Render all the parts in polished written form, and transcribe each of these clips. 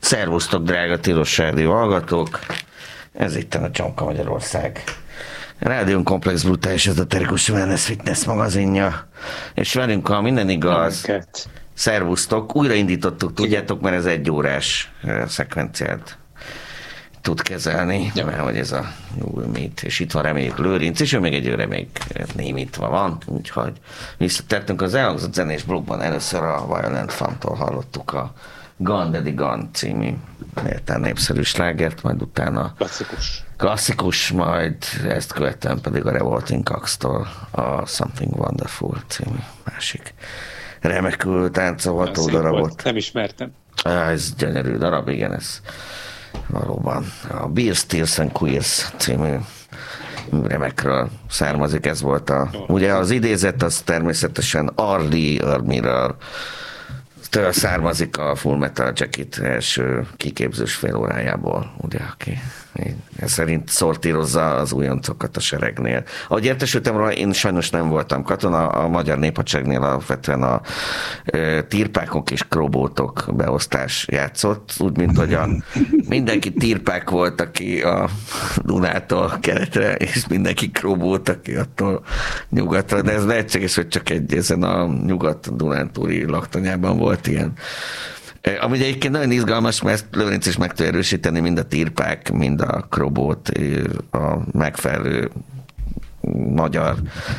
Szervusztok, drága Tilos Rádió hallgatók! Ez itt a Csonka Magyarország. Rádión Komplex Brutális Ezoterikus Wellness Fitness magazinja, és velünk, ha minden igaz, szervusztok, újraindítottuk, tudjátok, mert ez 1 órás szekvenciát tud kezelni, mert hogy ez a Google Meet, és itt van reméljük Lőrinc, és ő még egy reméljük némítva van, úgyhogy visszatettünk az elhangzott zenés blogban, először a Violent Femtől hallottuk a Gun Daddy Gun című méltán népszerű slágert, majd utána klasszikus, majd ezt követően pedig a Revolting Cocks-tól a Something Wonderful című másik remekül táncolható darabot. Nem ismertem. Ez gyönyörű darab, igen, ez valóban a Beer, Steels and Queers című remekről származik, ez volt ugye az idézet, az természetesen Arlie Ermiről től származik a Full Metal Jacket első kiképzős fél órájából, ugye, aki ez szerint szortírozza az újoncokat a seregnél. Ahogy értesültem róla, én sajnos nem voltam katona, a magyar néphadseregnél alapvetően a tirpákok és krobótok beosztás játszott, úgy, mint hogy mindenki tirpák volt, aki a Dunától keletre, és mindenki krobót, aki attól nyugatra, de ez lehetséges, hogy csak ezen a nyugat-dunántúli laktanyában volt ilyen. Ami egyébként nagyon izgalmas, mert ezt Lőrinc is meg tud erősíteni, mind a tirpák, mind a krobót, a megfelelő magyar,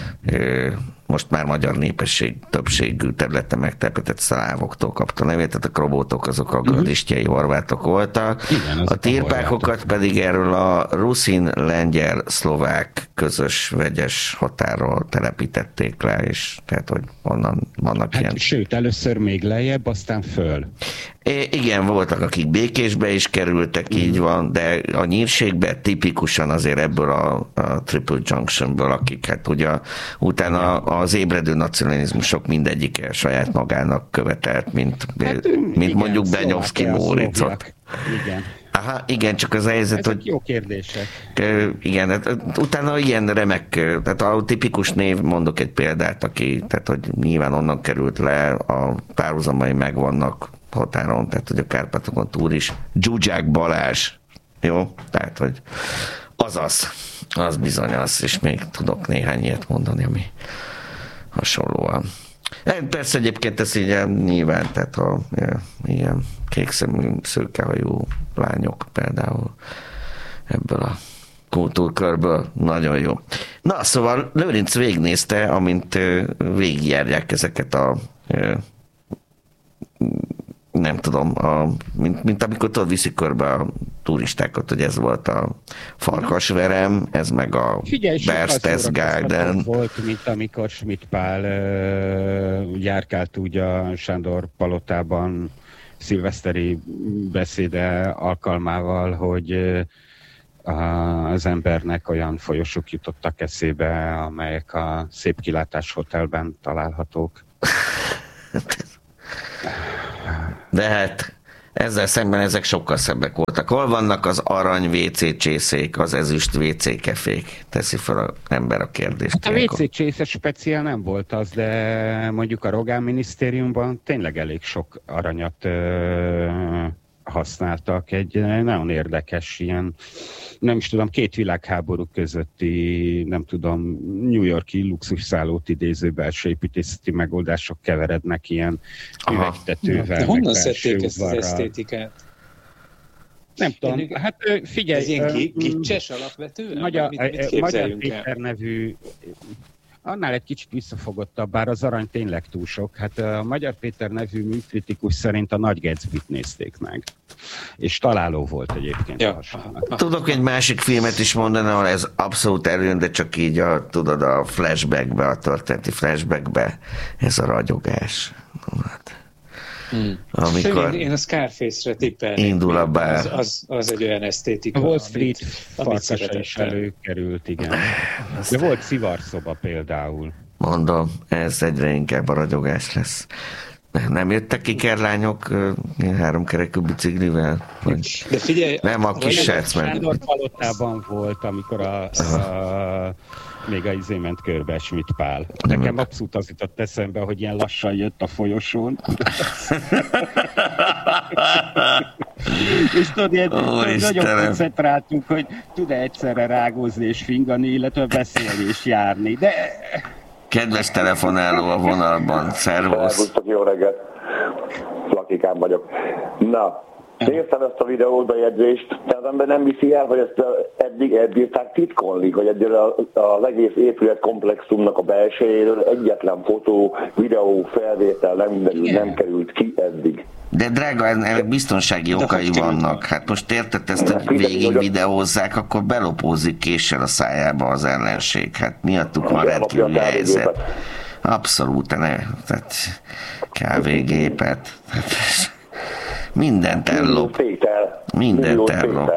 most már magyar népesség többségű területen megtelepített szlávoktól kapta nevét, tehát a krobótok azok a gördistjei horvátok voltak. Igen, a tirpákokat pedig erről a ruszin-lengyel-szlovák közös vegyes határól telepítették le, és tehát, hogy onnan vannak ilyen... Sőt, először még lejjebb, aztán föl. Igen, voltak, akik Békésbe is kerültek, így van, de a nyírségbe tipikusan azért ebből a Triple Junctionből, akik hát ugye utána az ébredő nacionalizmusok mindegyike saját magának követelt, mint igen, mondjuk Benyovszky Móricot. Igen. Aha, igen, csak az helyzet, ezek hogy... jó kérdések. Igen, hát utána ilyen remek, tehát a tipikus név, mondok egy példát, tehát hogy nyilván onnan került le, a párhuzamai megvannak határon, tehát hogy a Kárpátokon túl is. Zsuzsák Balázs, jó? Tehát, hogy az bizony az, és még tudok néhány ilyet mondani, ami hasonlóan. Persze egyébként ez így nyilván, tehát ilyen kékszemű, szőkehajú lányok például ebből a kultúrkörből nagyon jó. Na, szóval Lőrinc végignézte, amint végigjárják ezeket a nem tudom, mint amikor tudod, viszik körbe a turistákat, hogy ez volt a Farkasverem, ez meg a Berchtesgaden. Volt, mint amikor Schmidt Pál járkált úgy a Sándor palotában szilveszteri beszéde alkalmával, hogy az embernek olyan folyosók jutottak eszébe, amelyek a Szép Kilátás Hotelben találhatók. De hát ezzel szemben ezek sokkal szebbek voltak. Hol vannak az arany WC csészék, az ezüst WC kefék? Teszi fel az ember a kérdést. Hát a WC csésze speciál nem volt az, de mondjuk a Rogán minisztériumban tényleg elég sok aranyat használtak. Egy nagyon érdekes ilyen, nem is tudom, 2 világháború közötti, nem tudom, New York-i luxusszállót idéző belső építészeti megoldások keverednek ilyen üvegtetővel. De honnan szedték ezt az esztétikát? Nem tudom, hát figyelj... Ez ilyen kicses alapvetően? Magyar Péter nevű, annál egy kicsit visszafogottabb, bár az arany tényleg túl sok. Hát a Magyar Péter nevű műkritikus szerint a Nagy Gatsbyt nézték meg. És találó volt egyébként. Ja. Tudok egy másik filmet is mondani, ahol ez abszolút előn, de csak így tudod, a flashbackbe, a történeti flashbackbe ez a ragyogás. Amikor én a Scarface-re tippelnék. Indul a bár. Az egy olyan esztétika. A Wall Street farkasa is előkerült, igen. De volt szivarszoba például. Mondom, ez egyre inkább a ragyogás lesz. Nem jöttek ki kerlányok 3-kerekű biciklivel? De figyelj, nem, a kis srác ment. Sándor palotában volt, amikor még a izé ment körbe Schmidt Pál. Nekem abszolút az jutott eszembe, hogy ilyen lassan jött a folyosón. És tudod, nagyon koncentráltunk, hogy tud-e egyszerre rágózni és fingani, illetve beszélni és járni, de... Kedves telefonáló a vonalban, szervusz! Jó reggelt! Lakikám vagyok. Na, néztem ezt a videót, bejegyzést, tehát az ember nem viszi el, hogy ezt eddig elbírták titkolni, hogy az egész épületkomplexumnak a belsejéről egyetlen fotó, videó, felvétel nem került ki eddig. De drága, ennek biztonsági okai vannak. Hát most érted, ezt, hogy végig videózzák, akkor belopózik késsel a szájába az ellenség. Hát miattuk van rendkívüli helyzet. Abszolút, tehát kávégépet. Mindent ellop. Mindent ellop.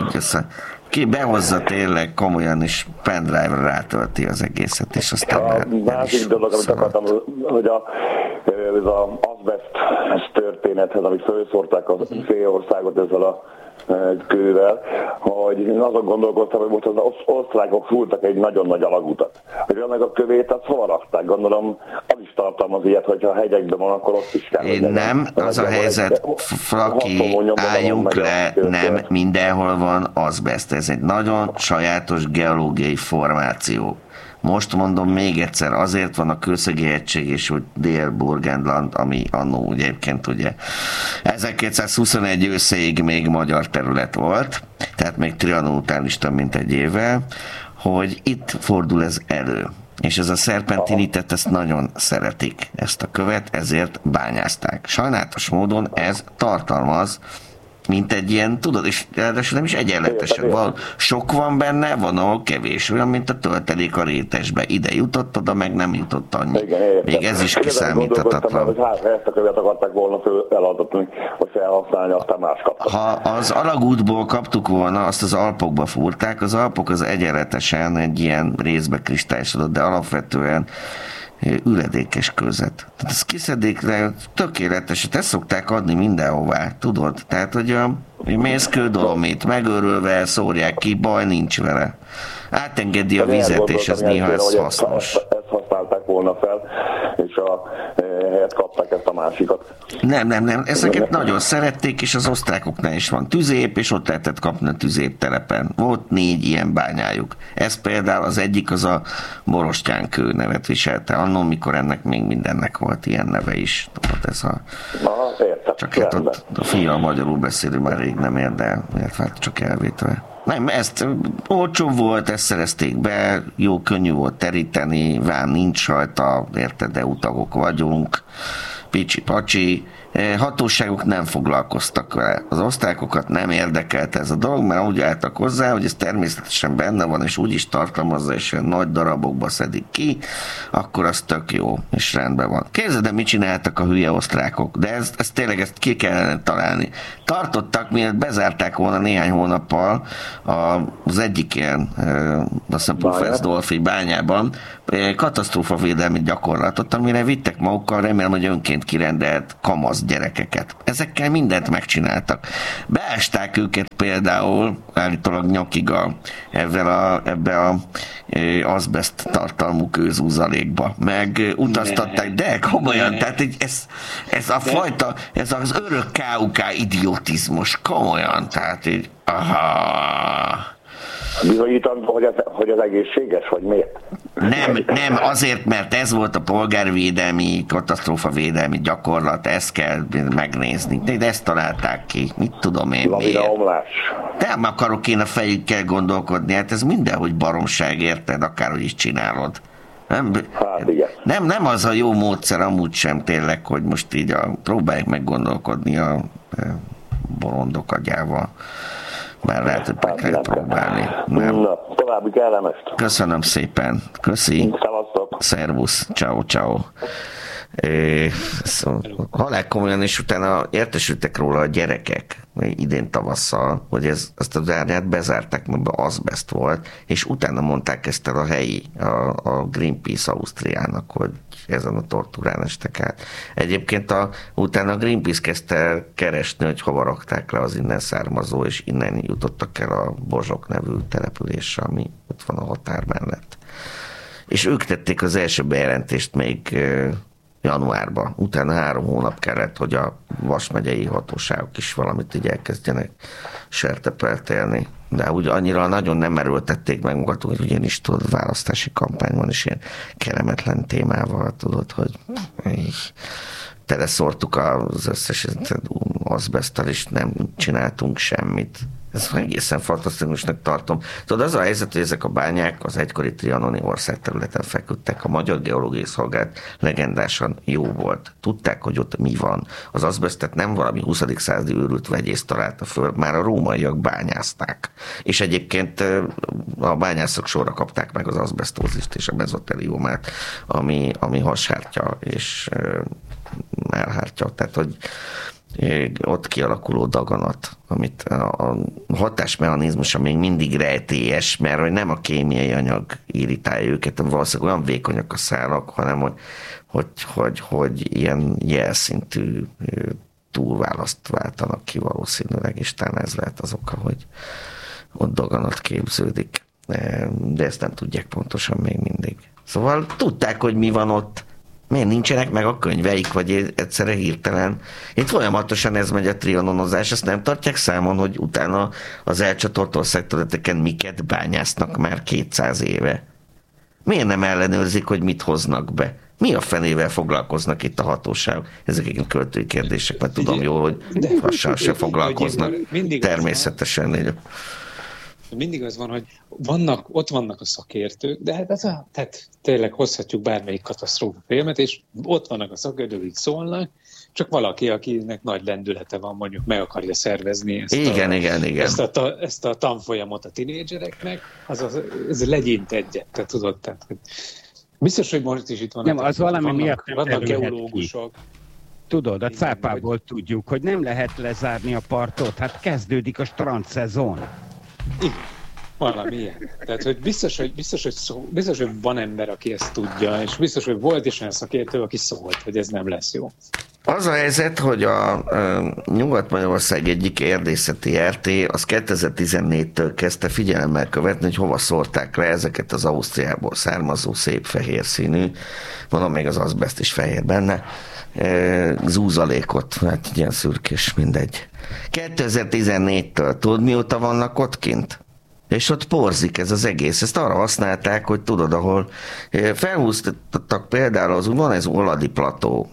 Ki behozza tényleg komolyan, és pendrive-ra rátölti az egészet, és aztán a másik dolog, amit akartam, hogy ez az azbest történethez, amit felszórták a Félországot ezzel a kővel, hogy én azon gondolkoztam, hogy most az osztrákok fúrtak egy nagyon nagy alagutat. Hogy annak a kövét, azt hova rakták? Gondolom, az is tartalmaz ilyet, hogyha a hegyekben van, akkor ott is kell. Én nem, az a helyzet, Fraki, álljunk le, nem mindenhol van azbest. Ez egy nagyon sajátos geológiai formáció. Most mondom még egyszer, azért van a Kőszegi hegység és Dél-Burgenland, ami annó egyébként ugye 1221 őszéig még magyar terület volt, tehát még Trianon után is több mint egy évvel, hogy itt fordul ez elő. És ez a szerpentinitet, ezt nagyon szeretik, ezt a követ, ezért bányázták. Sajnálatos módon ez tartalmaz, mint egy ilyen, tudod, és nem is egyenletesen. Sok van benne, van ahol kevés. Olyan, mint a töltelék a rétesbe. Ide jutott, oda meg nem jutott annyi. Igen, még ez is kiszámíthatatlan. Hogy ezt a követ akarták volna eladni, hogy felhasználni, aztán más kaptak. Ha az alagútból kaptuk volna, azt az Alpokba fúrták. Az Alpok az egyenletesen egy ilyen részbe kristályosodott, de alapvetően üledékes kőzet. Tehát ez kiszedék le, tökéletes, ezt szokták adni mindenhová, tudod? Tehát, hogy mész kődolomét megőrülve, szórják ki, baj nincs vele. Átengedi a vizet, és ez néha ez hasznos. Ezt használták volna fel, és helyet kapták ezt a másikat. Nem. Ezeket nagyon szerették, és az osztrákoknál is van tüzép, és ott lehetett kapni a tüzéptelepen. Volt 4 ilyen bányájuk. Ez például az egyik, az a Borostyánkő nevet viselte. Annól, mikor ennek még mindennek volt ilyen neve is. Tudod, ez a... értem. Csak hát ott a fiam magyarul beszélő már rég nem érde, hát csak elvétve. Nem, ezt olcsó volt, ezt szerezték be, jó, könnyű volt teríteni, vám nincs rajta, érted, de utagok vagyunk, picsi-pacsi. Hatóságok nem foglalkoztak vele. Az osztrákokat nem érdekelte ez a dolog, mert úgy álltak hozzá, hogy ez természetesen benne van, és úgy is tartalmazza, és olyan nagy darabokba szedik ki, akkor az tök jó, és rendben van. Képzeld, de mit csináltak a hülye osztrákok? De ezt tényleg ezt ki kellene találni. Tartottak, miért bezárták volna néhány hónappal az egyik ilyen, azt hiszem Puffersdorfi bányában katasztrófavédelmi gyakorlatot, amire vittek magukkal, remélem, hogy önként kirendelt kamasz gyerekeket. Ezekkel mindent megcsináltak. Beásták őket például állítólag nyakig ebbe a azbest tartalmú kőzúzalékba. Meg utaztatták, de komolyan, tehát ez a fajta, ez az örök KUK idiotizmus, komolyan, tehát így, Bizonyítandó, hogy ez egészséges, vagy miért? Nem, azért, mert ez volt a polgárvédelmi, katasztrófavédelmi gyakorlat, ezt kell megnézni. De ezt találták ki, mit tudom én miért. Nem akarok én a fejükkel gondolkodni, hát ez mindenhogy baromság, érted, akárhogy is csinálod. Nem az a jó módszer amúgy sem tényleg, hogy most így próbálják meg gondolkodni a bolondok agyával. Bár lehet, hogy meg kell próbálni. Nem. Na, további kellemest. Köszönöm szépen. Köszi. Szevasztok. Szervusz. Ciao. Halálkomolyan, és utána értesültek róla a gyerekek idén tavasszal, hogy ezt a zárját bezárták, mert azbest volt, és utána mondták ezt el a helyi, a Greenpeace Ausztriának, hogy ezen a tortúrán estek át. Egyébként utána a Greenpeace kezdte keresni, hogy hova rakták le az innen származó, és innen jutottak el a Bozsok nevű településre, ami ott van a határ mellett. És ők tették az első bejelentést még januárban. Utána 3 hónap kellett, hogy a Vas megyei hatóságok is valamit így elkezdjenek sertepeltélni. De úgy annyira nagyon nem erőltették meg magukat, hogy ugyanis tudod, választási kampányban is ilyen kellemetlen témával, tudod, hogy teleszórtuk az összes azbeszttel, és nem csináltunk semmit. Ez egészen fantasztikusnak tartom. Tudod, az a helyzet, hogy ezek a bányák az egykori trianoni országterületen feküdtek. A Magyar Geológiai Szolgálat legendásan jó volt. Tudták, hogy ott mi van. Az azbesztet nem valami 20. századi őrült vegyész találta föl, már a rómaiak bányázták. És egyébként a bányászok sorra kapták meg az azbesztózist és a mezoteliumát, ami hashártya és elhártya. Tehát, hogy ott kialakuló daganat, amit a hatásmechanizmusa még mindig rejtélyes, mert hogy nem a kémiai anyag irritálja őket, valószínűleg olyan vékonyak a szálak, hanem hogy ilyen jelszintű túlválaszt váltanak ki valószínűleg, és talán ez lehet az oka, hogy ott daganat képződik. De ezt nem tudják pontosan még mindig. Szóval tudták, hogy mi van ott. Miért nincsenek meg a könyveik, vagy egyszerre hirtelen? Itt folyamatosan ez megy a trianonozás, ezt nem tartják számon, hogy utána az elcsatolt országterületeken miket bányásznak már 200 éve. Miért nem ellenőrzik, hogy mit hoznak be? Mi a fenével foglalkoznak itt a hatóságok? Ezek igen költői kérdések, mert tudom jól, hogy lassan se foglalkoznak. Természetesen. Mindig az van, hogy ott vannak a szakértők, de hát tehát tényleg hozhatjuk bármelyik katasztrófa filmet, és ott vannak a szakértők, akik szólnak, csak valaki, akinek nagy lendülete van, mondjuk meg akarja szervezni ezt a tanfolyamot a tinédzsereknek, ez legyint egyet, te tudod, tehát, hogy biztos, hogy most is itt van. Nem, az valami miatt vannak geológusok. Tudod, a cápából tudjuk, hogy nem lehet lezárni a partot, hát kezdődik a strandszezon. Igen, valami ilyen. Tehát, hogy biztos, hogy van ember, aki ezt tudja, és biztos, hogy volt is olyan szakértő, aki szólt, hogy ez nem lesz jó. Az a helyzet, hogy a Nyugat-Magyarország egyik erdészeti RT az 2014-től kezdte figyelemmel követni, hogy hova szórták le ezeket az Ausztriából származó szép fehér színű, mondom, még az azbeszt is fehér benne, zúzalékot, hát ilyen szürkés, mindegy. 2014-től tudod, mióta vannak ott kint? És ott porzik ez az egész. Ezt arra használták, hogy tudod, ahol felhúztattak például, van ez oladi plató,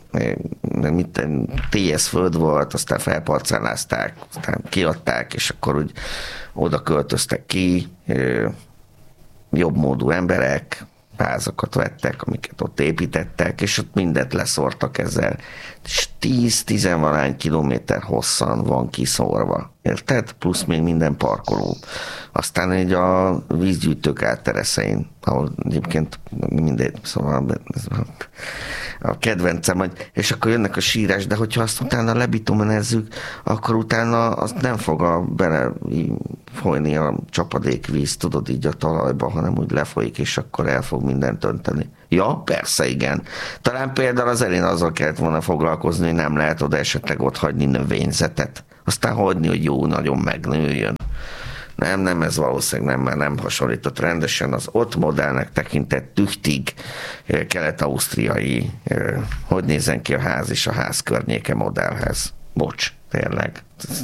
TS föld volt, aztán felparcellázták, aztán kiadták, és akkor úgy oda költöztek ki jobbmódú emberek, házakat vettek, amiket ott építettek, és ott mindent leszórtak ezzel. És 10-10 kilométer hosszan van kiszórva. Érted? Plusz még minden parkoló. Aztán így a vízgyűjtők áttereszein, ahol egyébként mindegy, szóval a kedvencem, és akkor jönnek a sírás, de hogyha azt utána lebitumenezzük, akkor utána azt nem fog bele folyni a csapadékvíz, tudod, így a talajba, hanem úgy lefolyik, és akkor el fog mindent önteni. Ja, persze, igen. Talán például az elén azzal kellett volna foglalkozni, hogy nem lehet oda esetleg ott hagyni növényzetet. Aztán hagyni, hogy jó, nagyon megnőjön. Nem, ez valószínűleg nem, mert nem hasonlított rendesen az ott modellnek tekintett tüchtig kelet-ausztriai, hogy nézzen ki a ház és a ház környéke modellhez. Bocs, tényleg.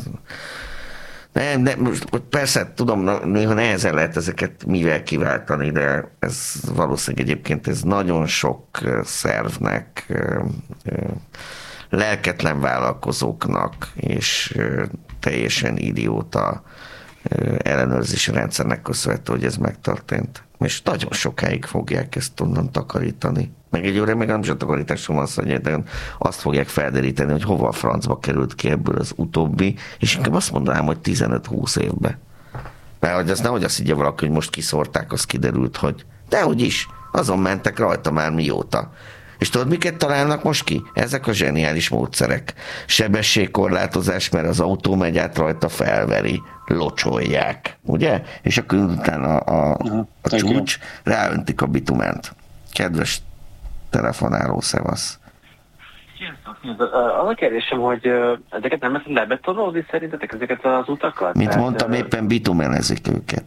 Nem, persze, tudom, néha nehezen lehet ezeket mivel kiváltani, de ez valószínűleg egyébként ez nagyon sok szervnek, lelketlen vállalkozóknak és teljesen idióta ellenőrzési rendszernek köszönhető, hogy ez megtörtént. És nagyon sokáig fogják ezt onnan takarítani. Meg egy óra, meg nem csak takarításról van szó, de azt fogják felderíteni, hogy hova a francba került ki ebből az utóbbi, és inkább azt mondanám, hogy 15-20 évbe. Mert hogy azt nehogy azt higgye valaki, hogy most kiszórták, az kiderült, hogy dehogy is, azon mentek rajta már mióta. És tudod, miket találnak most ki? Ezek a zseniális módszerek. Sebességkorlátozás, mert az autó megy át rajta, felveri, locsolják, ugye? És akkor utána a csúcs ráöntik a bitument. Kedves telefonáló, szevasz. Az a kérdésem, hogy ezeket nem lehet lebetonolni szerintetek, ezeket az utakat? Mint mondtam, éppen bitumenezik őket.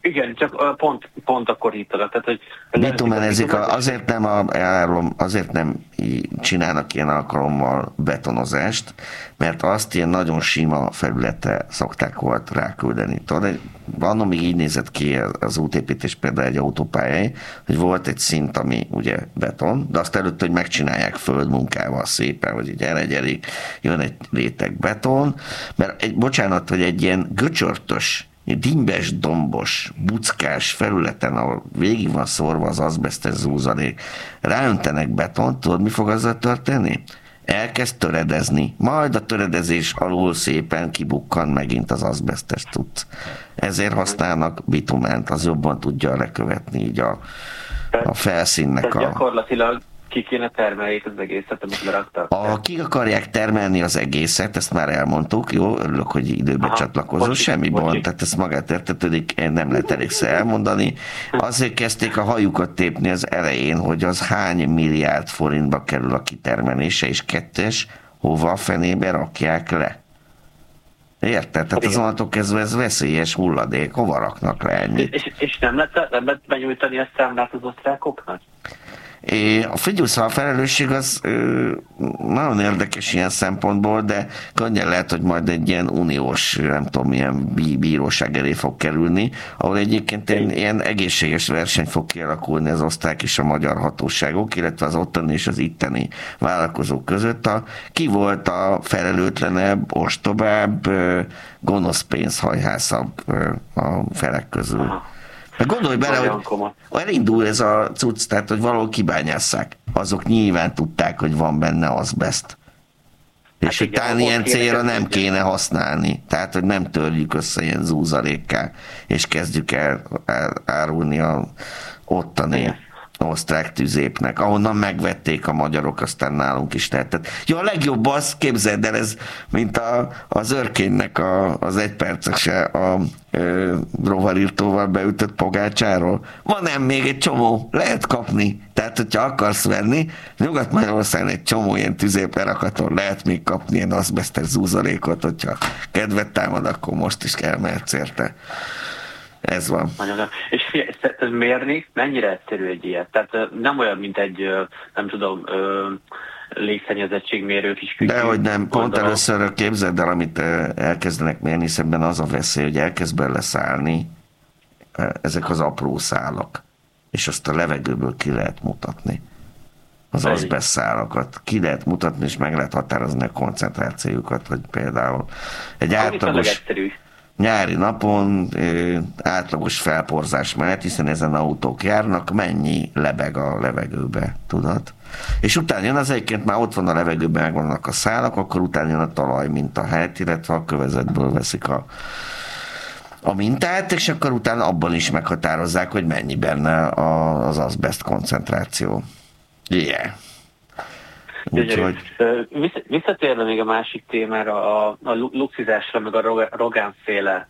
Igen, csak pont akkor hívtalak. Tehát, hogy bitumenezik, azért nem csinálnak ilyen alkalommal betonozást, mert azt ilyen nagyon sima felületre szokták volt ráküldeni. Tudod, annak még így nézett ki az útépítés például egy autópályai, hogy volt egy szint, ami ugye beton, de azt előtt, hogy megcsinálják földmunkával szépen, hogy így elregyelik, jön egy réteg beton, mert bocsánat, hogy egy ilyen göcsörtös, dimbes, dombos, buckás felületen, ahol végig van szórva az azbesztes zúzalék, ráöntenek betont, tudod, mi fog azzal történni? Elkezd töredezni, majd a töredezés alól szépen kibukkan megint az azbesztes tudsz. Ezért használnak bitument, az jobban tudja lekövetni így a felszínnek tehát gyakorlatilag ki kéne termeljék az egészet, amit leraktak? Ki akarják termelni az egészet, ezt már elmondtuk, jó? Örülök, hogy időbe csatlakozol, semmi gond, tehát ezt magát értetődik, nem lehet elégszer elmondani. Azért kezdték a hajukat tépni az elején, hogy az hány milliárd forintba kerül a kitermelése, és kettes, hova a fenébe rakják le. Érted? Tehát az onnantól kezdve ez veszélyes hulladék, hova raknak le ennyit? És nem lehet benyújtani ezt számlát az osztrákoknak? A felelősség az nagyon érdekes ilyen szempontból, de könnyen lehet, hogy majd egy ilyen uniós, nem tudom, milyen bíróság elé fog kerülni, ahol egyébként ilyen egészséges verseny fog kialakulni az osztrák és a magyar hatóságok, illetve az ottani és az itteni vállalkozók között. Ki volt a felelőtlenebb, ostobább, gonosz pénzhajhászabb a felek közül. Gondolj bele, hogy elindul ez a cucc, tehát, hogy valahol kibányásszák. Azok nyilván tudták, hogy van benne azbest. És hogy talán ilyen célra nem kéne használni. Tehát, hogy nem törjük össze ilyen zúzalékká, és kezdjük el árulni a ottani osztrák tüzépnek, ahonnan megvették a magyarok, aztán nálunk is lehetett. Jó, a legjobb az, képzeld el, ez, mint az Örkénynek az egypercese a rovarírtóval beütött pogácsáról. Van még egy csomó, lehet kapni. Tehát, hogyha akarsz venni, Nyugat-Magyarországon egy csomó ilyen tüzéperakaton lehet még kapni ilyen azbesztes zúzalékot, hogyha kedvet támad, akkor most is elmehetsz érte. Ez van. És mérni mennyire egyszerű egy ilyet? Tehát nem olyan, mint egy, nem tudom, légszennyezettségmérő kis kütyű. Dehogy nem. Pont először képzeld el, amit elkezdenek mérni, szemben az a veszély, hogy elkezd beleszállni ezek az apró szálak. És azt a levegőből ki lehet mutatni. Az azbest szálakat. Ki lehet mutatni, és meg lehet határozni a koncentrációjukat, hogy például egy átlagos nyári napon átlagos felporzás mellett, hiszen ezen autók járnak, mennyi lebeg a levegőbe, tudod? És utána jön az egyébként, már ott van a levegőben, meg vannak a szálak, akkor utána jön a talaj mintahelyet, illetve a kövezetből veszik a mintát, és akkor utána abban is meghatározzák, hogy mennyi benne az azbest koncentráció. Yeah. Úgyhogy... Visszatérve még a másik témára, a luxizásra, meg a Rogán-féle,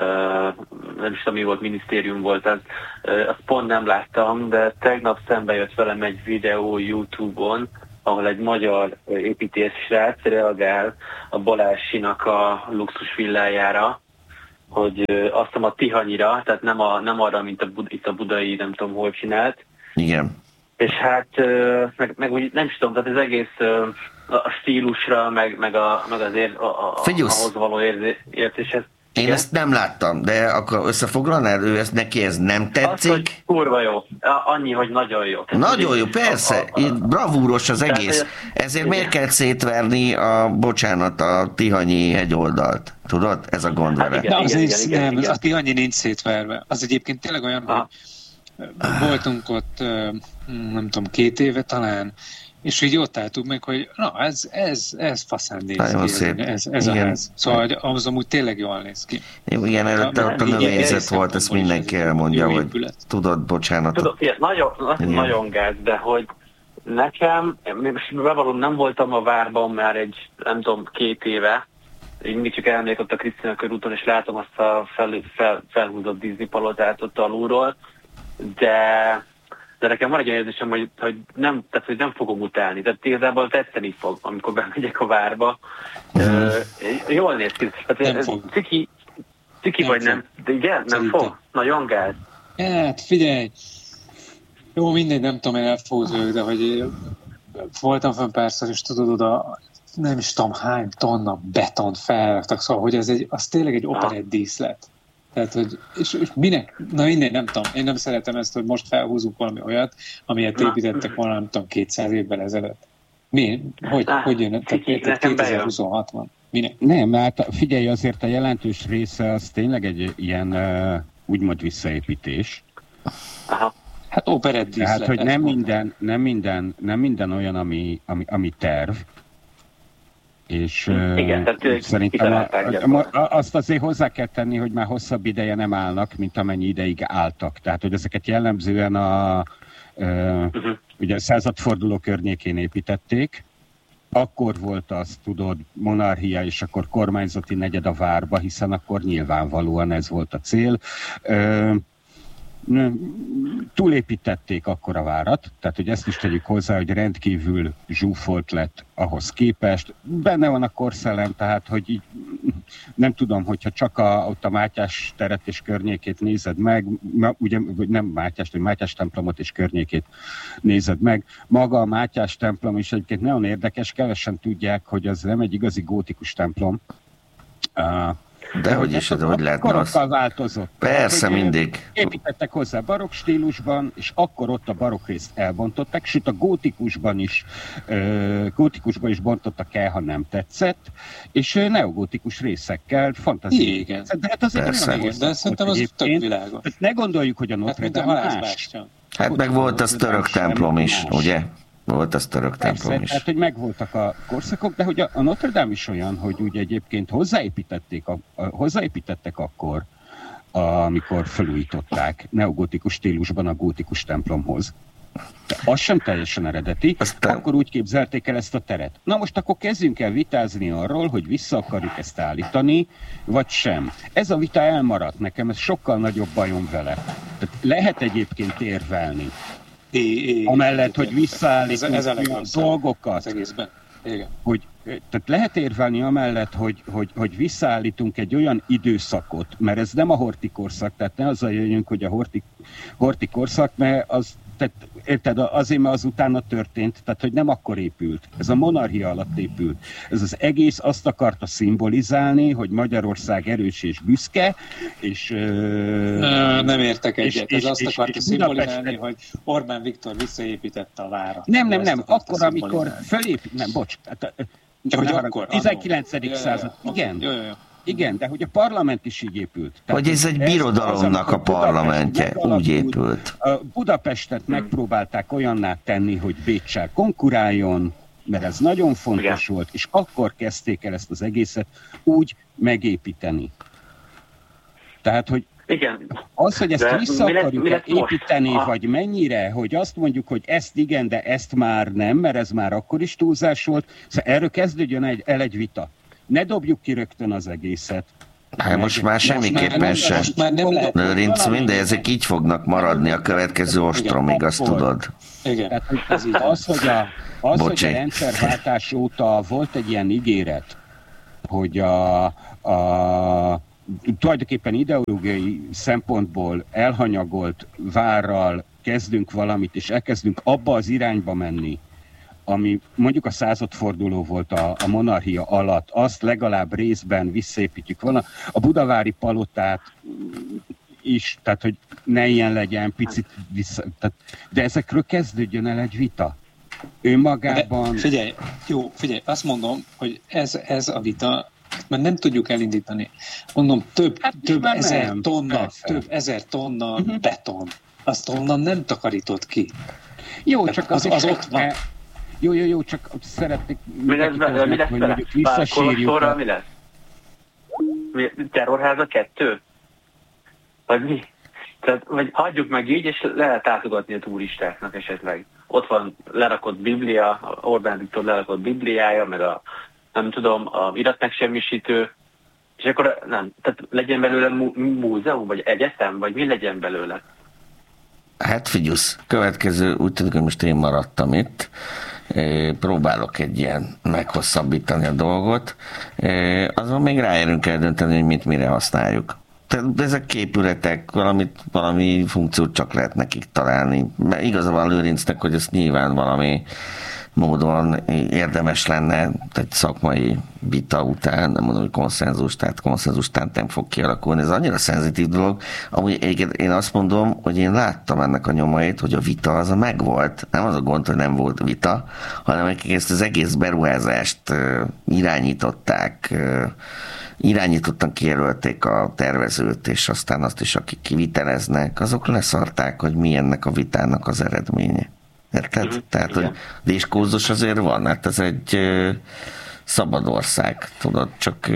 nem is tudom, mi volt, minisztérium volt az, azt pont nem láttam, de tegnap szembe jött velem egy videó YouTube-on, ahol egy magyar építéssrác reagál a Balássinak a luxus villájára, hogy azt hiszem a Tihanyira, tehát nem arra, mint itt a budai, nem tudom, hol csinált. Igen. És hát, meg úgy nem is tudom, tehát az egész a stílusra, meg azért ahhoz való értéshez. Én ezt nem láttam, de akkor összefoglalnál, neki ez nem tetszik? Az, hogy kurva jó. Annyi, hogy nagyon jó. Nagyon jó, persze. Bravúros az egész. Ezért miért kell szétverni a Tihanyi hegyoldalt? Tudod? Ez a gond vele. De azért a Tihanyi nincs szétverve. Az egyébként tényleg olyan, hogy voltunk ott, nem tudom, 2 éve talán, és így ott álltuk meg, hogy na, ez faszán néz ki, ez a ház. Szóval az amúgy tényleg jól néz ki. Jó, igen, előtte ott a növényzet volt, ezt mindenki elmondja, hogy tudod, bocsánat. Tudod, nagyon gáz, de hogy nekem, most bevallom, nem voltam a várban már egy, nem tudom, 2 éve, én mindig csak elmegyek ott a Krisztina körúton, és látom azt a felhúzott Disney palotát ott alulról, de nekem van egy olyan érzésem, hogy nem fogom utálni. Tehát igazából tetszeni fog, amikor bemegyek a várba. Jól néz ki. Ciki vagy nem? De igen, nem fog. nagyon gáz? Hát figyelj, jó, mindegy, nem tudom, én elfúzők, de hogy voltam fönn párszor, és tudod, oda nem is tudom hány tonna betont felraktak, szóval, hogy az tényleg egy operett díszlet. Tehát, hogy, és minek? Na mindegy, nem tudom. Én nem szeretem ezt, hogy most felhúzunk valami olyat, amilyet építettek volna, nem tudom, 200 évvel ezelőtt. Mi? Hogy jön? Tehát 2026 van. Minek? Nem, hát figyelj, azért a jelentős része az tényleg egy ilyen úgymond visszaépítés. Aha. Hát operett díszlet. Tehát, hogy nem minden olyan, ami terv. És igen, szerintem azt azért hozzá kell tenni, hogy már hosszabb ideje nem állnak, mint amennyi ideig álltak. Tehát, hogy ezeket jellemzően ugye a századforduló környékén építették, akkor volt az, tudod, monarchia, és akkor kormányzati negyed a várba, hiszen akkor nyilvánvalóan ez volt a cél. Túlépítették akkor a várat, tehát hogy ezt is tegyük hozzá, hogy rendkívül zsúfolt lett ahhoz képest. Benne van a korszellem, tehát hogy így, nem tudom, hogyha csak ott a Mátyás teret és környékét nézed meg, ugye nem Mátyást, hogy Mátyás templomot és környékét nézed meg. Maga a Mátyás templom is egyébként nagyon érdekes, kevesen tudják, hogy az nem egy igazi gótikus templom. De hogy is, de hogy lehetne az? Korokkal változott. Persze, mindig. Építettek hozzá barokk stílusban, és akkor ott a barokk részt elbontották, sőt a gótikusban is bontottak el, ha nem tetszett, és neogótikus részekkel, fantázia. Igen. De hát azért persze. De szerintem az tök világos. Ne gondoljuk, hogy a Notre Dame más. Hát meg volt az török templom is, ugye? Volt az török templom is. Tehát, hogy megvoltak a korszakok, de hogy a Notre Dame is olyan, hogy ugye egyébként hozzáépítettek akkor, amikor felújították neogótikus stílusban a gótikus templomhoz. De az sem teljesen eredeti, akkor úgy képzelték el ezt a teret. Na most akkor kezdjünk el vitázni arról, hogy vissza akarjuk ezt állítani, vagy sem. Ez a vita elmaradt nekem, ez sokkal nagyobb bajom vele. Tehát lehet egyébként érvelni. Amellett, hogy visszaállítjuk a dolgokat, tehát lehet érvelni amellett, hogy visszaállítunk egy olyan időszakot, mert ez nem a horthy-korszak, tehát ne azzal jöjjünk, hogy a horthy-korszak, mert az, tehát, érted, azért, mert az utána történt, tehát hogy nem akkor épült. Ez a monarchia alatt épült. Ez az egész azt akarta szimbolizálni, hogy Magyarország erős és büszke, és... nem értek egyet. Ez azt akarta szimbolizálni, hogy Orbán Viktor visszaépítette a várat. Nem. Akkor, amikor nem, bocs. Csak hogy akkor. 19. század. Igen. Jó. Igen, de hogy a parlament is így épült. Tehát, hogy ez egy birodalomnak a parlamentje, úgy épült. Budapestet megpróbálták olyanná tenni, hogy Béccsel konkuráljon, mert ez nagyon fontos volt, és akkor kezdték el ezt az egészet úgy megépíteni. Tehát, hogy igen. Az, hogy ezt vissza akarjuk építeni, vagy mennyire, hogy azt mondjuk, hogy ezt igen, de ezt már nem, mert ez már akkor is túlzás volt. Szóval erről kezdődjön el egy vita. Ne dobjuk ki rögtön az egészet. Hát most már semmiképpen sem. Lőrinc, mindegy, ezek így fognak maradni a következő ostromig, azt tudod. Igen. Tehát, az, hogy a rendszerváltás óta volt egy ilyen ígéret, hogy tulajdonképpen ideológiai szempontból elhanyagolt várral kezdünk valamit, és elkezdünk abba az irányba menni, ami mondjuk a századforduló volt a monarchia alatt, azt legalább részben visszaépítjük volna. A budavári palotát is, tehát hogy ne ilyen legyen, picit vissza, tehát, de ezekről kezdődjön el egy vita. Önmagában... De figyelj, azt mondom, hogy ez a vita, mert nem tudjuk elindítani. Mondom, több ezer tonna beton. Azt onnan nem takarított ki. Jó, tehát csak az ott van. Jó, csak szeretnék... Mi lesz vele? Kolostorral mi lesz? Terrorháza 2? Vagy mi? Tehát, vagy hagyjuk meg így, és lehet látogatni a turistáknak esetleg. Ott van lerakott Biblia, Orbán Viktor lerakott Bibliája, meg a iratmegsemmisítő, és akkor nem, tehát legyen belőle múzeum, vagy egyetem, vagy mi legyen belőle? Hát figyelsz, következő, úgy tudom, hogy most én maradtam itt, próbálok egy ilyen meghosszabbítani a dolgot, azon még ráérünk eldönteni, hogy mire használjuk. ezek képületek, valami funkciót csak lehet nekik találni. Mert igaza van Lőrincnek, hogy ezt nyilván valami módon érdemes lenne egy szakmai vita után, nem mondom, hogy konszenzus, tehát konszenzus után nem fog kialakulni. Ez annyira szenzitív dolog. Amúgy én azt mondom, hogy én láttam ennek a nyomait, hogy a vita az megvolt. Nem az a gond, hogy nem volt vita, hanem akik ezt az egész beruházást irányítottan kijelölték a tervezőt, és aztán azt is, akik kiviteleznek, azok leszarták, hogy mi ennek a vitának az eredménye. Érted? Tehát, hogy diskurzus azért van, hát ez egy szabad ország, tudod, csak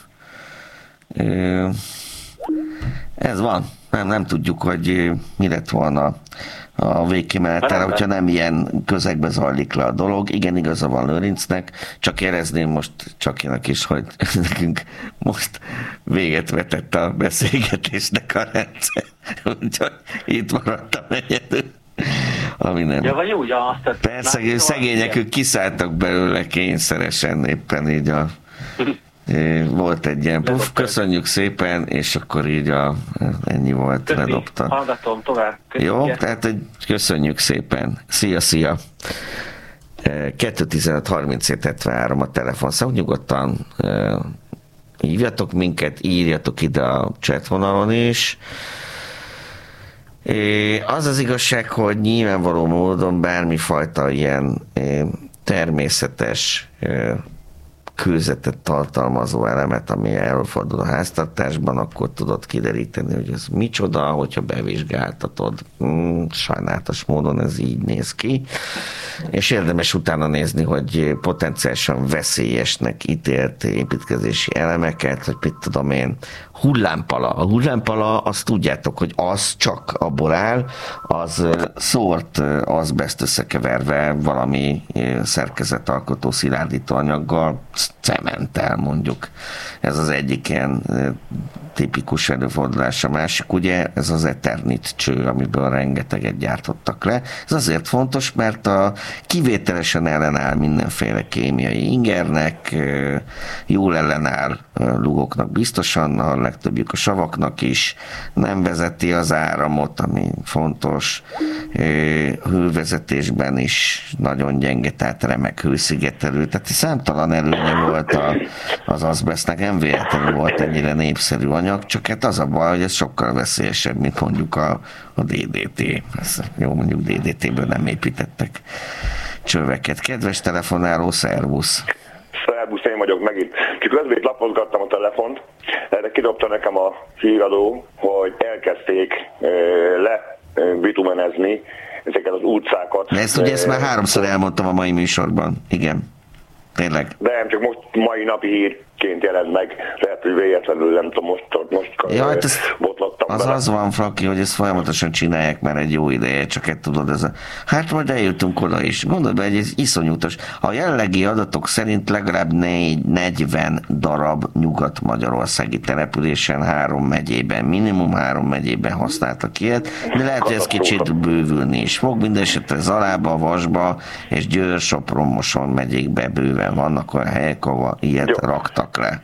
ez van. Nem tudjuk, hogy mi lett volna a végkimenetel, hogyha nem ilyen közegbe zajlik le a dolog. Igen, igaza van Lőrincnek, csak érezném most Csakinak is, hogy nekünk most véget vetett a beszélgetésnek a rendszer. Úgyhogy itt maradtam egyedül. Ami nem. Ja, vagy úgy, azt... Persze, szegények, ők kiszálltak belőle kényszeresen, éppen így volt egy ilyen köszönjük szépen, és akkor így ennyi volt, ledobta. Hallgatom tovább. Jó, tehát köszönjük szépen. Szia. 215-37-73 a telefonszám, nyugodtan hívjatok minket, írjatok ide a chatvonalon is. Az az igazság, hogy nyilvánvaló módon bármifajta ilyen természetes kőzetet tartalmazó elemet, ami előfordul a háztartásban, akkor tudod kideríteni, hogy ez micsoda, hogyha bevizsgáltatod. Sajnálatos módon ez így néz ki. És érdemes utána nézni, hogy potenciálisan veszélyesnek ítélt építkezési elemeket, hogy mit tudom én, hullámpala. A hullámpala, azt tudjátok, hogy az csak abból áll, az szórt azbeszt összekeverve valami szerkezetalkotó szilárdító anyaggal, cementtel mondjuk. Ez az egyik ilyen tipikus előfordulás. A másik ugye ez az eternit cső, amiből rengeteget gyártottak le. Ez azért fontos, mert kivételesen ellenáll mindenféle kémiai ingernek, jól ellenáll lugoknak biztosan, a legtöbbjük a savaknak is, nem vezeti az áramot, ami fontos, hővezetésben is nagyon gyenge, tehát remek hőszigetelő, tehát számtalan előnye volt az azbesztnek, nem véletlenül volt ennyire népszerű anyag, csak hát az a baj, hogy ez sokkal veszélyesebb, mint mondjuk a DDT. Jó, mondjuk DDT-ből nem építettek csöveket. Kedves telefonáló, szervusz! Szervusz, én vagyok megint. Közben lapozgattam a telefont, erre kidobta nekem a híradó, hogy elkezdték lebitumenezni ezeket az utcákat. Ezt már 3-szor elmondtam a mai műsorban. Igen. Tényleg. De nem, csak most mai napi hírként jelent meg. Lehet, hogy véletlenül nem tudom, most botlottam bele. Az van, Fraki, hogy ezt folyamatosan csinálják már egy jó ideje, csak egy tudod, hát majd eljutunk oda is. Gondold be, egy iszonyútos. A jelenlegi adatok szerint legalább 40 darab nyugat-magyarországi településen 3 megyében, minimum 3 megyében használtak ilyet, de lehet, hogy ez kicsit bővülni is fog. Mindenesetre Zalába, Vasba és Győr, Sopron, Moson megyékbe bőven vannak olyan helyek, ahol ilyet raktak le.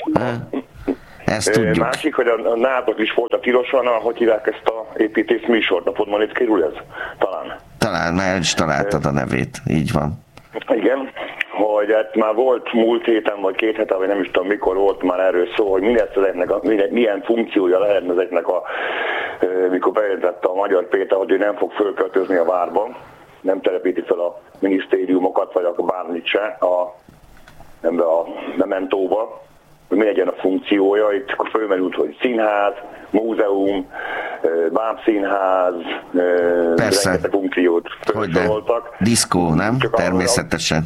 Ezt tudjuk. Másik, hogy a nátok is voltak tilosan, hogy hívják ezt a építész műsornapodban, itt kerül ez? Talán, már el is találtad a nevét, így van. Igen, hogy hát már volt múlt héten, vagy 2 hete, vagy nem is tudom mikor volt már erről szó, hogy milyen funkciója lehetne ezeknek mikor bejelentette a Magyar Péter, hogy ő nem fog fölköltözni a várban, nem telepíti fel a minisztériumokat, vagy akkor bármit se a Mementóba, hogy mi legyen a funkciója. Itt fölmerült, hogy színház, múzeum, bábszínház, rengeteg funkciót felsoroltak. Diszkó, nem? Csak természetesen.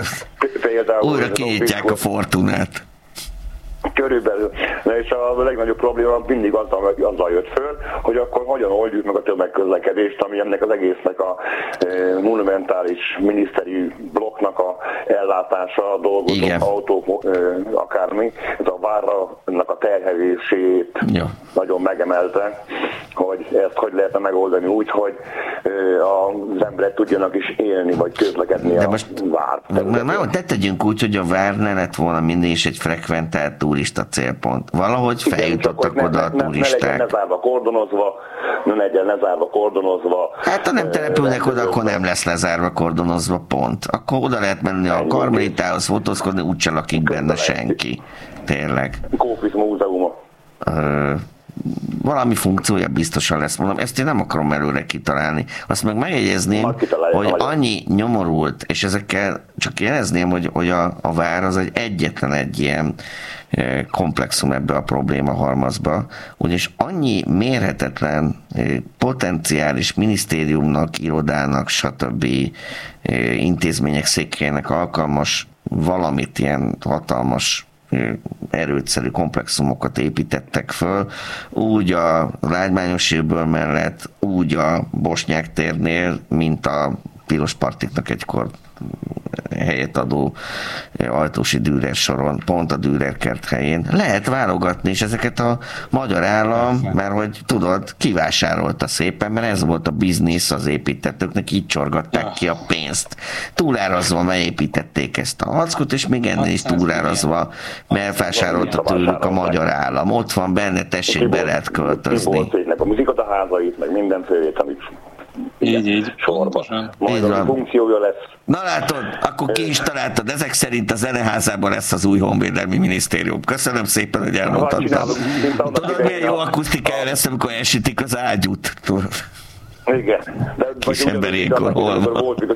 Újra kinyitják a Fortunát. Körülbelül. És a legnagyobb probléma mindig azzal jött föl, hogy akkor hogyan oldjuk meg a tömegközlekedést, ami ennek az egésznek a monumentális miniszteri blokknak a ellátása, a dolgozók, autók, akármi. Ez a várnak a terhelését nagyon megemelte. hogy ezt hogy lehetne megoldani úgy, hogy az emberek tudjanak is élni, vagy közlekedni a vár. Ne tegyünk úgy, hogy a vár ne lett volna mindig is egy frekventált turista célpont. Valahogy feljutottak oda a turisták. Ne legyen lezárva, kordonozva. Hát ha nem települnek oda, akkor nem lesz lezárva, kordonozva, pont. Akkor oda lehet menni a Karmelitához fotózkodni, úgyse lakik benne senki. Tényleg. Kópisz múzeuma. Valami funkciója biztosan lesz, mondom, ezt én nem akarom előre kitalálni. Azt meg megjegyezném, hogy annyi nyomorult, és ezekkel csak jelezném, hogy a vár az egyetlen egy ilyen komplexum ebbe a probléma halmazba, ugyanis annyi mérhetetlen potenciális minisztériumnak, irodának, stb. Intézmények székhelyének alkalmas valamit, ilyen hatalmas erőtszerű komplexumokat építettek föl, úgy a Lágymányos Érből mellett, úgy a Bosnyák térnél, mint a Piros-Partiknak egykor helyet adó Ajtósi Dürer soron, pont a Dürer kert helyén. Lehet válogatni, és ezeket a magyar állam, mert hogy tudod, kivásárolta szépen, mert ez volt a biznisz az építetőknek, így csorgatták ki a pénzt. Túlárazva megépítették ezt a Hackot, és még ennél is túlárazva elvásárolta tőlük a magyar állam. Ott van benne, tessék, be lehet költözni. A muzikataházait, meg mindenfélét, amit így. Sorban. Majd a funkciója lesz. Na látod, akkor ki is találtad, ezek szerint a Zeneházában lesz az új honvédelmi minisztérium. Köszönöm szépen, hogy elmondtad. Tudod, milyen jó akusztikája lesz, amikor elsütik az ágyút. Igen. De kis emberékor hol van. Volt, az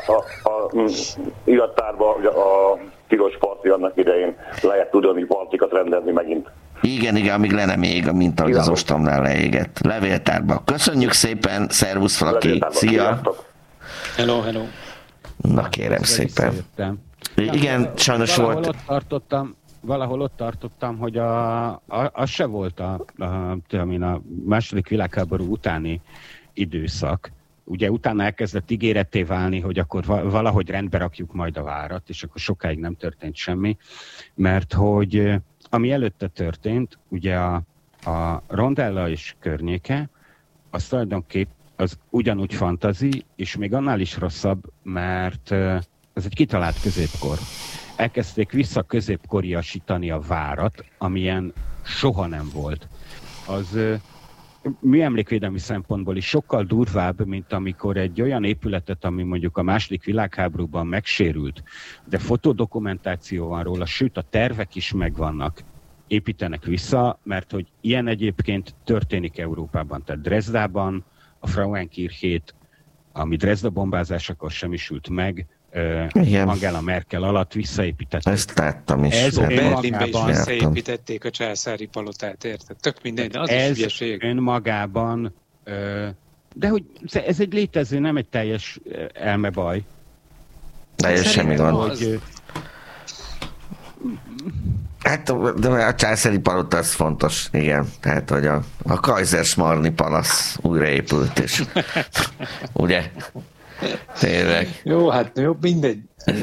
irattárban a Piros Parti annak idején lehet tudni partikat rendezni megint. Igen, amíg le nem ég, mint ahogy az ostromnál leégett. Levéltárba. Köszönjük szépen, szervusz valaki. Szia! Hello. Na kérem szépen. Igen, sajnos volt. Valahol ott tartottam, hogy az se volt a második világháború utáni időszak. Ugye utána elkezdett ígéretté válni, hogy akkor valahogy rendbe rakjuk majd a várat, és akkor sokáig nem történt semmi, mert hogy ami előtte történt, ugye a Rondella és környéke, az tulajdonképp az ugyanúgy fantazi, és még annál is rosszabb, mert ez egy kitalált középkor. Elkezdték visszaközépkoriasítani a várat, amilyen soha nem volt. Az műemlékvédelmi szempontból is sokkal durvább, mint amikor egy olyan épületet, ami mondjuk a második világháborúban megsérült, de fotodokumentáció van róla, sőt a tervek is megvannak, építenek vissza, mert hogy ilyen egyébként történik Európában. Tehát Dresdában a Frauenkirchét, ami Dresda bombázásakor semmisült meg, Angela Merkel alatt visszaépítették. Ezt láttam is. Ez Berlinben is visszaépítették a császári palotát, érted? Tök minden, de az is hülyeség. Önmagában, de hogy ez egy létező, nem egy teljes elmebaj. Teljes semmi gond. Hát, de a császári palota az fontos, igen. Tehát, hogy a Kaisersmarni palasz újraépült, és ugye? Tényleg. Jó, mindegy.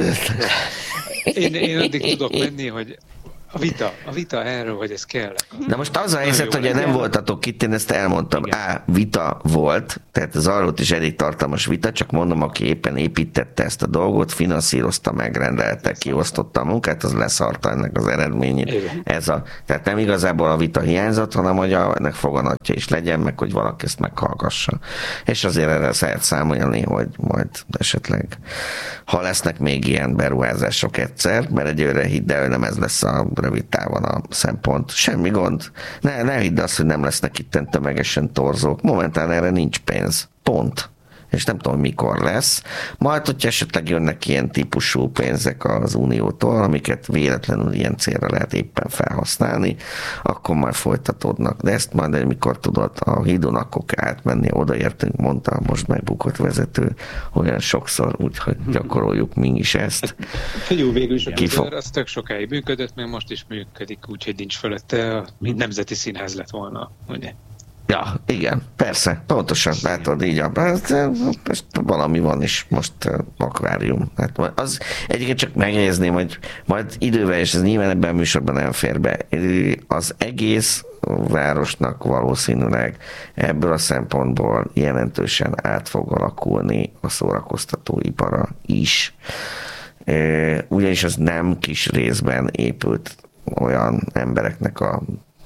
Én addig tudok menni, hogy a vita erről, hogy ez kell. De most az a helyzet, hogy nem voltatok itt, én ezt elmondtam. Vita volt, tehát ez arról is elég tartalmas vita, csak mondom, aki éppen építette ezt a dolgot, finanszírozta, megrendelte, kiosztotta a munkát, az leszarta ennek az eredményét. Tehát nem igazából a vita hiányzott, hanem hogy ennek foganatja is legyen, meg hogy valaki ezt meghallgassa. És azért erre lehet számolni, hogy majd esetleg, ha lesznek még ilyen beruházások egyszer, mert egyőre hidd el, nem ez lesz a rövid távon a szempont. Semmi gond. Ne hidd azt, hogy nem lesznek itten tömegesen torzók. Momentán erre nincs pénz. Pont. És nem tudom, mikor lesz. Majd, hogyha esetleg jönnek ilyen típusú pénzek az Uniótól, amiket véletlenül ilyen célra lehet éppen felhasználni, akkor majd folytatódnak. De ezt majd, mikor tudod, a hídon akkor kell átmenni, odaértünk, mondta a most megbukott vezető olyan sokszor, úgyhogy gyakoroljuk mi is ezt. Jó, végül is a Kifog... az tök sokáig működött, még most is működik, úgyhogy nincs fölötte, mint nemzeti színház lett volna, ugye? Ja, igen, persze, pontosan, látod, így valami van is most akvárium. Hát az egyébként csak megjegyezném, hogy majd idővel, és ez nyilván ebben a műsorban nem fér be, az egész városnak valószínűleg ebből a szempontból jelentősen át fog alakulni a szórakoztatóipara is. Ugyanis az nem kis részben épült olyan embereknek a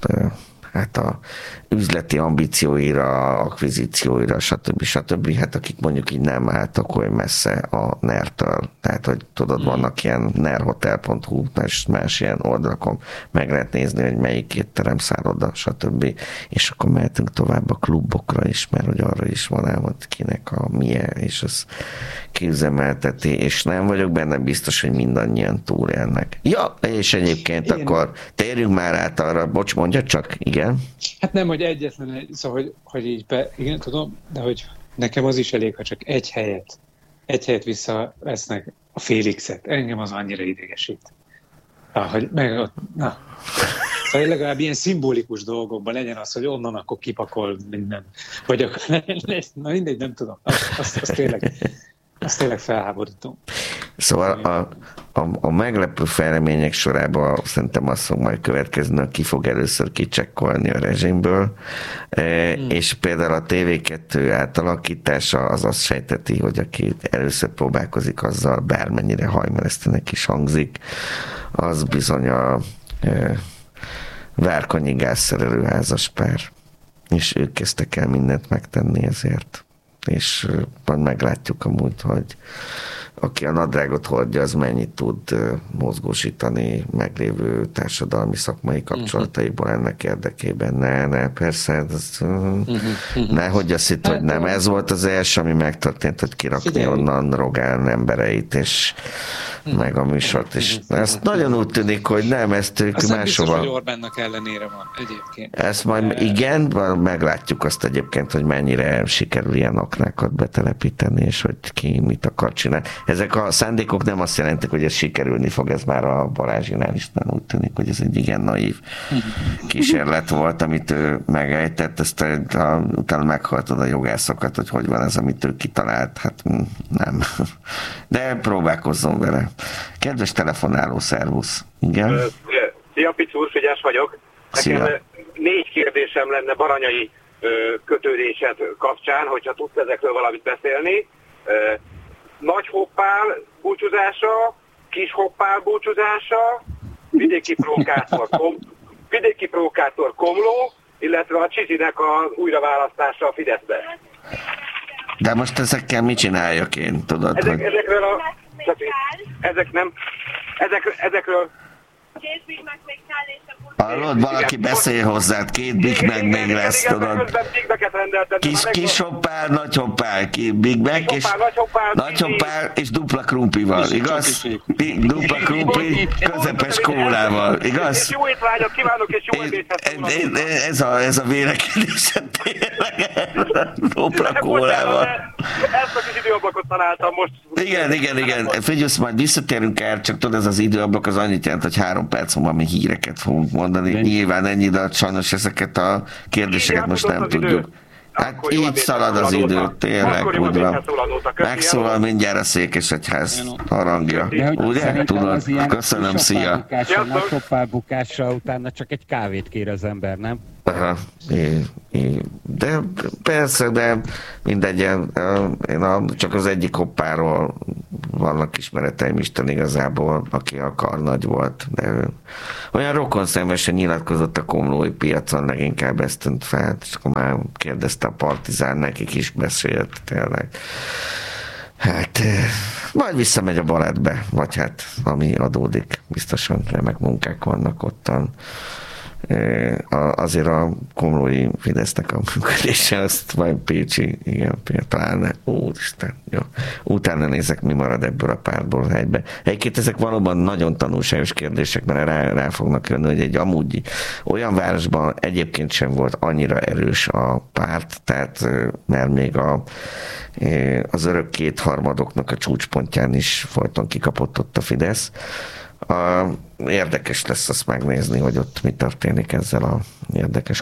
üzleti ambícióira, akvizícióira, stb. Hát akik mondjuk így nem álltak olyan messze a NER-től. Tehát, hogy tudod, vannak ilyen nerhotel.hu, más ilyen oldalakon meg lehet nézni, hogy melyik étterem szálloda, stb. És akkor mehetünk tovább a klubokra is, mert hogy arra is van ám, hogy kinek a milyen, és az kiüzemelteti, és nem vagyok benne biztos, hogy mindannyian túlélnek. Ja, és egyébként igen. Akkor térjünk már át arra, bocs, mondja csak, igen. Hát nem, hogy egyetlen, szóval, hogy így igen, tudom, de hogy nekem az is elég, ha csak egy helyet visszavesznek a Félixet. Engem az annyira idegesít. Szóval legalább ilyen szimbolikus dolgokban legyen az, hogy onnan akkor kipakol minden. Vagy akkor, na mindegy, nem tudom. Az tényleg felháborító. Szóval a meglepő fejlemények sorában szerintem azt fog majd következni, ki fog először kicsekkolni a rezsimből, és például a TV2 átalakítása az azt sejteti, hogy aki először próbálkozik azzal, bármennyire hajmeresztőnek is hangzik, az bizony a várkonyi gázszerelő házaspár. És ők kezdtek el mindent megtenni ezért. És majd meglátjuk amúgy, hogy aki a nadrágot hordja, az mennyit tud mozgósítani meglévő társadalmi szakmai kapcsolataiból ennek érdekében. Ne, persze, nehogy azt hitt, hogy nem. Ez volt az első, ami megtörtént, hogy kirakni onnan Rogán embereit, és meg a műsort, és ezt nagyon úgy tűnik, hogy nem, ezt ők máshova. Az biztos, hogy Orbánnak ellenére van egyébként. Ezt majd igen, meglátjuk azt egyébként, hogy mennyire sikerül ilyen aknákat betelepíteni, és hogy ki mit akar csinálni. Ezek a szándékok nem azt jelentik, hogy ez sikerülni fog, ez már a Balázsinál is úgy tűnik, hogy ez egy igen naív kísérlet volt, amit ő megejtett, ezt utána meghaltad a jogászokat, hogy van ez, amit ő kitalált, hát nem. De próbálkozzon vele. Kedves telefonáló, szervusz. Igen? Szia, Pici úr, Frigyes vagyok. Nekem 4 kérdésem lenne Baranyai kötődésed kapcsán, hogyha tudsz ezekről valamit beszélni. Nagy hoppál búcsúzása, kis hoppál búcsúzása, vidéki prókátor Komló, illetve a Csizinek az újraválasztása a Fideszbe. De most ezekkel mit csináljak én, tudod? Ezekről Két Big Mac még kell, és akkor... Hallod, valaki beszél hozzád, 2 Big Mac még lesz, tudod. Kis hoppál, nagy hoppál, Big Mac és nagy hoppál és dupla krumplival, igaz? Dupla krumpli, közepes kólával, igaz? Jó étvágyat kívánok, és jó ebédhez ez a vélekedésem tényleg, dupla kólával. Ezt a kis időablakot találtam most. Igen. Figyelj, majd visszatérünk el, csak tudod, ez az időablak az annyit jelent, hogy 3 perc múlva mi híreket fogunk mondani. Nyilván ennyi, de sajnos ezeket a kérdéseket most nem tudjuk. Hát így szalad az idő, tényleg, úgy van. Megszólal mindjárt a Székesegyház harangja. Ugye? Tudod? Köszönöm, szia. Nagy hoppálbukása utána csak egy kávét kér az ember, nem? Aha, de persze, de mindegy, én csak az egyik hoppáról vannak ismereteim Isten igazából, aki a karnagy volt, de olyan rokonszenvesen nyilatkozott a komlói piacon, leginkább ezt tűnt fel, és akkor már kérdezte a Partizán, nekik is beszélt tényleg. Hát majd visszamegy a balettbe, vagy hát ami adódik, biztosan remek munkák vannak ottan. Azért a komlói Fidesznek a működése, azt vagy Pécsi, igen, talán úristen, jó. Utána nézek, mi marad ebből a pártból egybe. Egyébként ezek valóban nagyon tanulságos kérdések, mert rá fognak jönni, hogy egy amúgy olyan városban egyébként sem volt annyira erős a párt, tehát mert még az örök kétharmadoknak a csúcspontján is folyton kikapott ott a Fidesz. Érdekes lesz azt megnézni, hogy ott mi történik ezzel a érdekes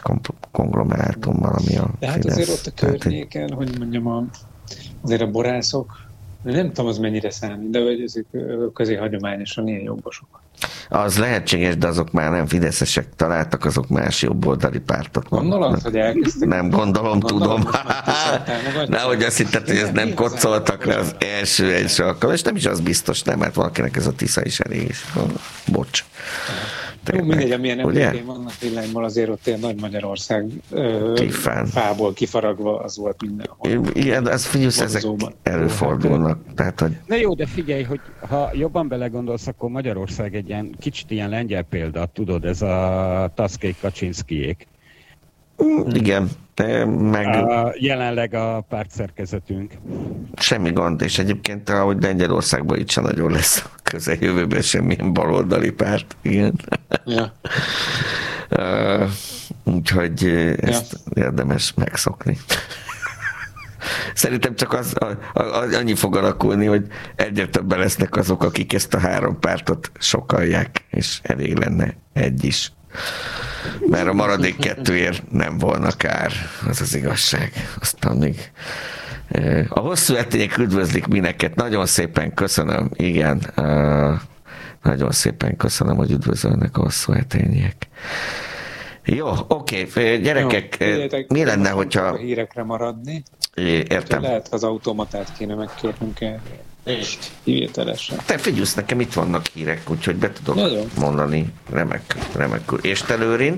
konglomerátummal, ami a de hát Fidesz. azért ott a környéken, hogy mondjam, azért a borászok Nem tudom, az mennyire számít, de hogy ezek közé hagyományosan ilyen jobbosok. Az lehetséges, de azok már nem fideszesek találtak, azok más jobboldali pártot. Gondolod, hogy elkezdtek? Nem gondolom, tudom. Nehogy azt hitted, hogy ezt nem koccoltak le az első egy alkalom, és nem is az biztos, nem, mert valakinek ez a Tisza is elég is. Bocs. Jó, mindegy, amilyen emlékeim vannak villányból, azért ott ilyen Nagy Magyarország fából kifaragva az volt mindenhol. Igen, ez figyelsz, ezek előfordulnak. Tehát, hogy... Na jó, de figyelj, hogy ha jobban belegondolsz, akkor Magyarország egy ilyen kicsit ilyen lengyel példa, tudod, ez a Taszkék Kaczynszkijék. Igen, meg... Jelenleg a pártszerkezetünk. Semmi gond, és egyébként, ahogy Lengyelországban itt sem nagyon lesz a közeljövőben semmilyen baloldali párt. Igen. Ja. Úgyhogy ezt érdemes megszokni. Szerintem csak annyi fog alakulni, hogy egyre többen lesznek azok, akik ezt a 3 pártot sokkalják, és elég lenne egy is. Mert a maradék 2-ért nem volna kár, az az igazság. Aztán még a hosszú etények üdvözlik mineket. Nagyon szépen köszönöm, igen. Nagyon szépen köszönöm, hogy üdvözölnek a hosszú etények. Jó, oké, gyerekek, jó, mi lenne, hogyha... A hírekre maradni. Értem. Lehet az automatát kéne megkérnünk kivételesen. Te figyelsz, nekem itt vannak hírek, úgyhogy be tudok mondani. Remek. És te,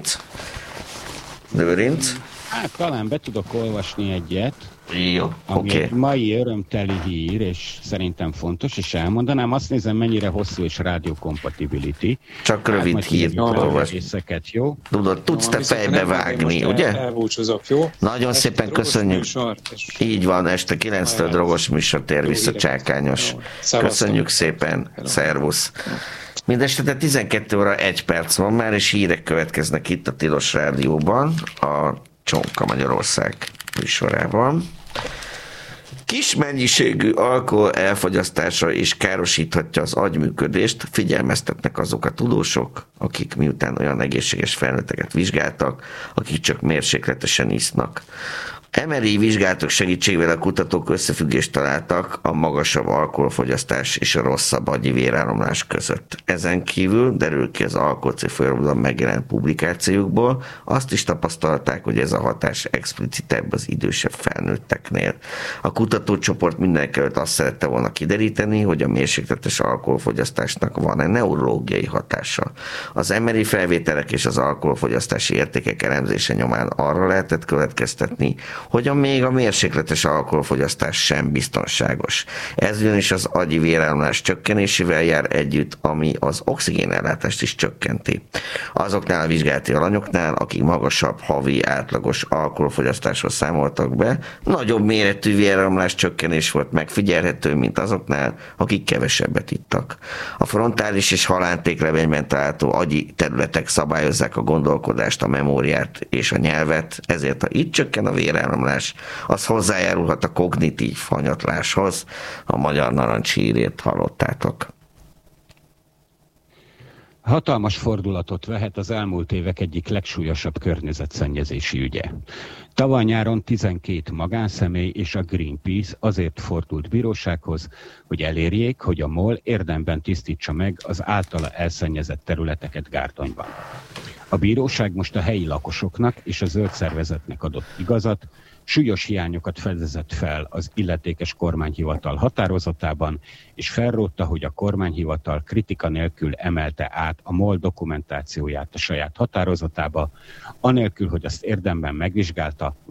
Lőrinc? Hát talán be tudok olvasni egyet. Jó, ami egy mai örömteli hír, és szerintem fontos, és elmondanám, azt nézem, mennyire hosszú és rádió compatibility. Csak rövid hírt olvasni. Jó? Tudsz te fejbe vágni, ugye? Elbúcsúzok, jó? Nagyon este szépen köszönjük. Így van, este 9-től drogos műsor tér vissza, Csákányos. Köszönjük szépen, szervusz. Mindenesetre 12 óra 1 perc van már, és hírek következnek itt a Tilos Rádióban, a Csonka Magyarország műsorában. Kis mennyiségű alkohol elfogyasztása is károsíthatja az agyműködést, figyelmeztetnek azok a tudósok, akik miután olyan egészséges felnőtteket vizsgáltak, akik csak mérsékletesen isznak. MRI vizsgálatok segítségével a kutatók összefüggést találtak a magasabb alkoholfogyasztás és a rosszabb agyi véráramlás között. Ezen kívül derül ki az Alkoholcég folyamodban megjelent publikációkból, azt is tapasztalták, hogy ez a hatás explicitebb az idősebb felnőtteknél. A kutatócsoport mindenekelőtt azt szerette volna kideríteni, hogy a mérsékletes alkoholfogyasztásnak van-e neurológiai hatása. Az MRI felvételek és az alkoholfogyasztási értékek elemzése nyomán arra lehetett következtetni, hogy még a mérsékletes alkoholfogyasztás sem biztonságos. Ez ugyanis az agyi véráramlás csökkenésével jár együtt, ami az oxigénellátást is csökkenti. Azoknál a vizsgálati alanyoknál, akik magasabb havi átlagos alkoholfogyasztásról számoltak be, nagyobb méretű véráramlás csökkenés volt megfigyelhető, mint azoknál, akik kevesebbet ittak. A frontális és halántéklevényben található agyi területek szabályozzák a gondolkodást, a memóriát és a nyelvet, ezért ha itt csökken a véráramlás, az hozzájárulhat a kognitív hanyatláshoz. A Magyar Narancs hírét hallottátok. Hatalmas fordulatot vehet az elmúlt évek egyik legsúlyosabb környezetszennyezési ügye. Tavaly nyáron 12 magánszemély és a Greenpeace azért fordult bírósághoz, hogy elérjék, hogy a MOL érdemben tisztítsa meg az általa elszennyezett területeket Gárdonyban. A bíróság most a helyi lakosoknak és a zöld szervezetnek adott igazat, súlyos hiányokat fedezett fel az illetékes kormányhivatal határozatában, és felrótta, hogy a kormányhivatal kritika nélkül emelte át a MOL dokumentációját a saját határozatába, anélkül, hogy azt érdemben megvizsgálta,